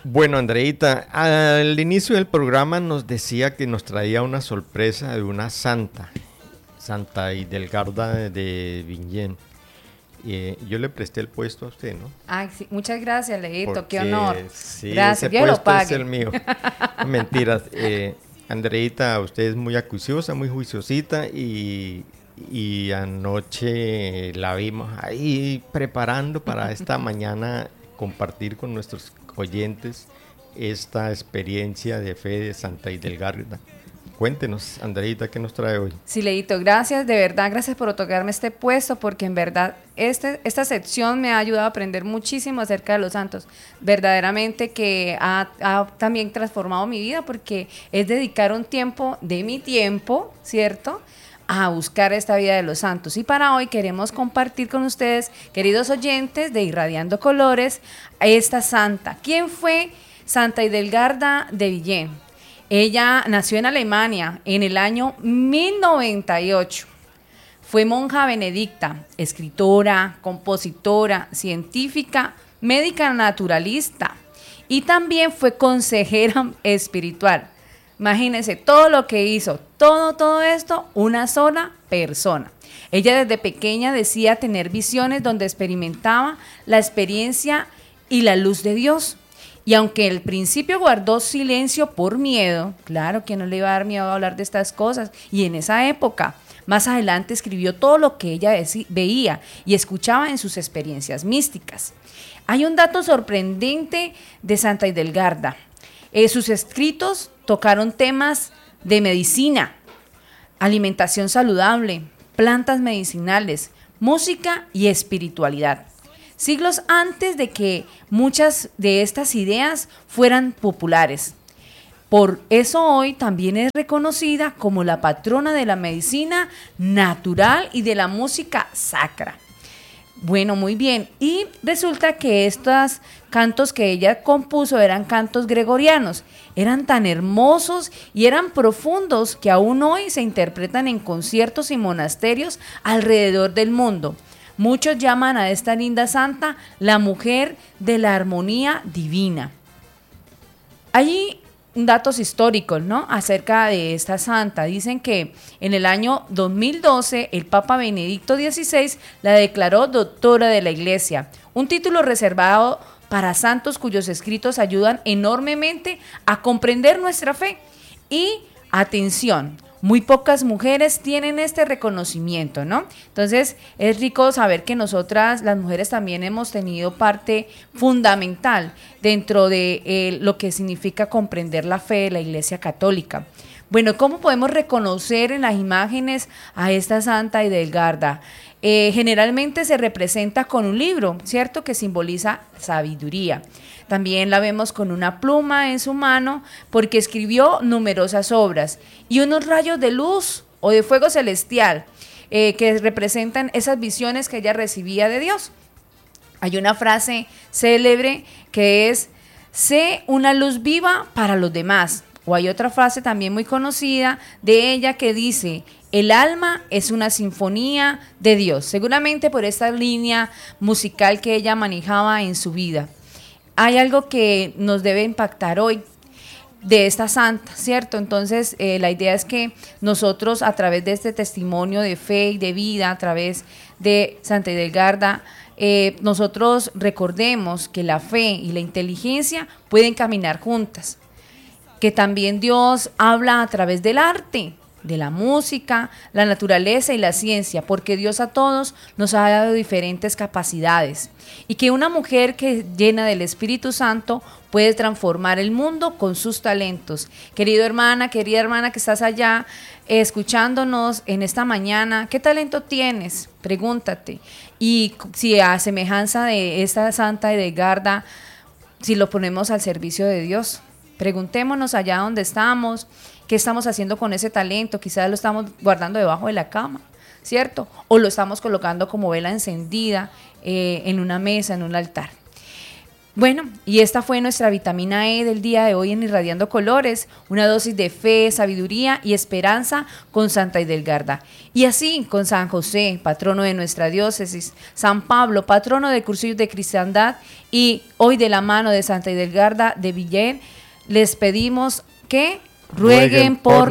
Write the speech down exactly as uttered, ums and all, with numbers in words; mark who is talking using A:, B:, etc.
A: Bueno, Andreita, al inicio del programa nos decía que nos traía una sorpresa de una santa, Santa Hildegarda de, de Bingen. Eh, yo le presté el puesto a usted, ¿no?
B: Ay, sí, muchas gracias, Leito,
A: Porque
B: qué honor.
A: sí,
B: Gracias,
A: ese
B: Dios lo
A: puesto
B: pague.
A: es el mío. Mentiras. Eh, Andreita, usted es muy acuciosa, muy juiciosita y, y anoche la vimos ahí preparando para esta mañana compartir con nuestros oyentes esta experiencia de fe de Santa Hildegarda. Cuéntenos, Andreita, ¿qué nos trae hoy?
B: Sí, Leito, gracias, de verdad, gracias por otorgarme este puesto, porque en verdad este, esta sección me ha ayudado a aprender muchísimo acerca de los santos. Verdaderamente que ha, ha también transformado mi vida, porque es dedicar un tiempo de mi tiempo, ¿cierto?, a buscar esta vida de los santos. Y para hoy queremos compartir con ustedes, queridos oyentes de Irradiando Colores, a esta santa. ¿Quién fue Santa Hildegarda de Bingen? Ella nació en Alemania en el año mil noventa y ocho. Fue monja benedicta, escritora, compositora, científica, médica naturalista y también fue consejera espiritual. Imagínense todo lo que hizo, todo, todo esto, una sola persona. Ella desde pequeña decía tener visiones donde experimentaba la experiencia y la luz de Dios. Y aunque al principio guardó silencio por miedo, claro que no le iba a dar miedo a hablar de estas cosas, y en esa época, más adelante escribió todo lo que ella veía y escuchaba en sus experiencias místicas. Hay un dato sorprendente de Santa Hildegarda. Eh, sus escritos tocaron temas de medicina, alimentación saludable, plantas medicinales, música y espiritualidad. Siglos antes de que muchas de estas ideas fueran populares. Por eso hoy también es reconocida como la patrona de la medicina natural y de la música sacra. Bueno, muy bien. Y resulta que estos cantos que ella compuso eran cantos gregorianos. Eran tan hermosos y eran profundos que aún hoy se interpretan en conciertos y monasterios alrededor del mundo. Muchos llaman a esta linda santa la mujer de la armonía divina. Hay datos históricos, ¿no?, acerca de esta santa. Dicen que en el año dos mil doce el Papa Benedicto dieciséis la declaró doctora de la Iglesia, un título reservado para santos cuyos escritos ayudan enormemente a comprender nuestra fe. Y, atención, muy pocas mujeres tienen este reconocimiento, ¿no? Entonces, es rico saber que nosotras, las mujeres, también hemos tenido parte fundamental dentro de eh, lo que significa comprender la fe de la Iglesia Católica. Bueno, ¿cómo podemos reconocer en las imágenes a esta Santa Hildegarda? Eh, generalmente se representa con un libro, ¿cierto?, que simboliza sabiduría. También la vemos con una pluma en su mano porque escribió numerosas obras y unos rayos de luz o de fuego celestial eh, que representan esas visiones que ella recibía de Dios. Hay una frase célebre que es: sé una luz viva para los demás. O hay otra frase también muy conocida de ella que dice: el alma es una sinfonía de Dios. Seguramente por esta línea musical que ella manejaba en su vida. Hay algo que nos debe impactar hoy de esta santa, ¿cierto? Entonces, eh, la idea es que nosotros, a través de este testimonio de fe y de vida, a través de Santa Hildegarda, eh, nosotros recordemos que la fe y la inteligencia pueden caminar juntas, que también Dios habla a través del arte, de la música, la naturaleza y la ciencia, porque Dios a todos nos ha dado diferentes capacidades y que una mujer que llena del Espíritu Santo puede transformar el mundo con sus talentos. Querido hermana, querida hermana que estás allá eh, escuchándonos en esta mañana, ¿qué talento tienes? Pregúntate. Y si a semejanza de esta Santa Hildegarda, si lo ponemos al servicio de Dios. Preguntémonos allá donde estamos, ¿qué estamos haciendo con ese talento? Quizás lo estamos guardando debajo de la cama, ¿cierto? O lo estamos colocando como vela encendida eh, en una mesa, en un altar. Bueno, y esta fue nuestra vitamina E del día de hoy en Irradiando Colores, una dosis de fe, sabiduría y esperanza con Santa Idelgarda. Y así con San José, patrono de nuestra diócesis, San Pablo, patrono de Cursillos de Cristiandad, y hoy de la mano de Santa Idelgarda de Villén, les pedimos que rueguen por